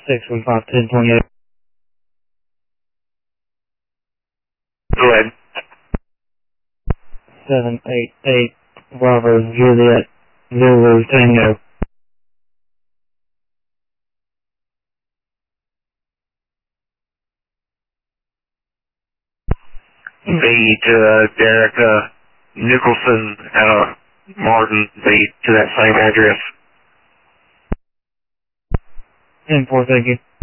615-1028. Go ahead. 788 Bravo Juliet Zulu Tango. V to Derek Nicholson Martin, V to that same address. 10-4, thank you.